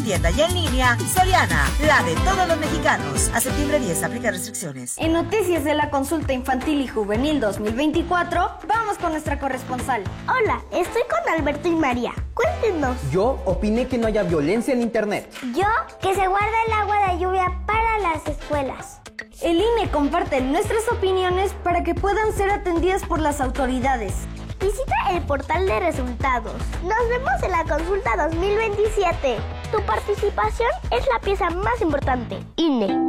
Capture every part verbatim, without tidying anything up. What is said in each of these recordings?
Tienda y en línea, Soriana, la de todos los mexicanos. A septiembre diez, aplica restricciones. En noticias de la consulta infantil y juvenil dos mil veinticuatro, vamos con nuestra corresponsal. Hola, estoy con Alberto y María. Cuéntenos. Yo opiné que no haya violencia en internet. Yo, que se guarda el agua de lluvia para las escuelas. El I N E comparte nuestras opiniones para que puedan ser atendidas por las autoridades. Visita el portal de resultados. Nos vemos en la consulta dos mil veintisiete. Tu participación es la pieza más importante. I N E.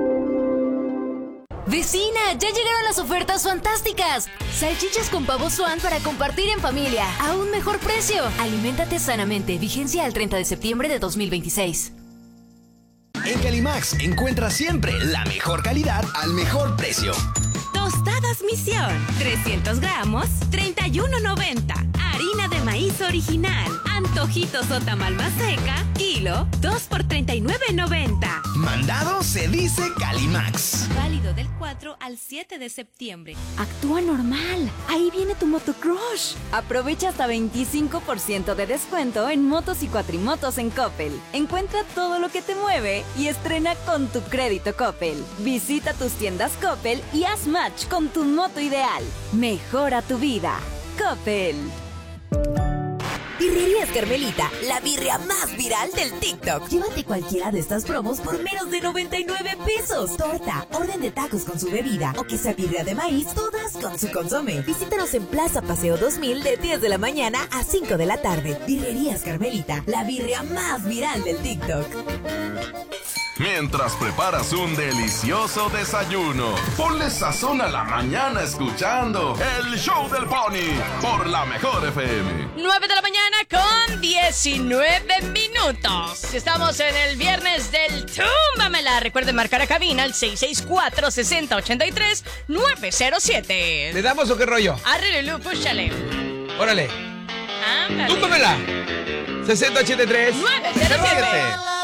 ¡Vecina! ¡Ya llegaron las ofertas fantásticas! Salchichas con pavo Swan para compartir en familia. A un mejor precio. Aliméntate sanamente. Vigencia al treinta de septiembre de dos mil veintiséis. En Calimax encuentras siempre la mejor calidad al mejor precio. Tostadas Misión, trescientos gramos, treinta y uno noventa. Harina de maíz original, antojitos o tamal maseca, kilo, dos por treinta y nueve noventa. Mandado se dice Calimax. Válido del cuatro al siete de septiembre. Actúa normal, ahí viene tu motocrush. Aprovecha hasta veinticinco por ciento de descuento en motos y cuatrimotos en Coppel. Encuentra todo lo que te mueve y estrena con tu crédito Coppel. Visita tus tiendas Coppel y haz match con tu moto ideal. Mejora tu vida. Coppel. Birrerías Carmelita, la birria más viral del TikTok. Llévate cualquiera de estas promos por menos de noventa y nueve pesos. Torta, orden de tacos con su bebida o quesabirria de maíz, todas con su consomé. Visítanos en Plaza Paseo dos mil de diez de la mañana a cinco de la tarde. Birrerías Carmelita, la birria más viral del TikTok. Mientras preparas un delicioso desayuno, ponle sazón a la mañana escuchando el Show del Pony por la Mejor F M. nueve de la mañana con diecinueve minutos. Estamos en el viernes del Túmbamela. Recuerden marcar a cabina al seis seis cuatro, seis cero ocho tres, nueve cero siete. ¿Le damos o qué rollo? Arre, Lulu, púchale. Órale. Ándale. Túmbamela. seis cero ocho tres, nueve cero siete.